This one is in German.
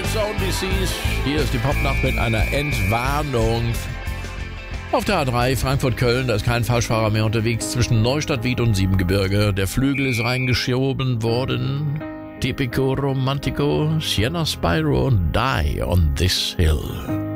Zone DCs. Hier ist die Popnacht mit einer Entwarnung. Auf der A3 Frankfurt-Köln, da ist kein Falschfahrer mehr unterwegs zwischen Neustadt-Wied und Siebengebirge. Der Flügel ist reingeschoben worden. Tipico Romantico, Sienna Spyro und Die on This Hill.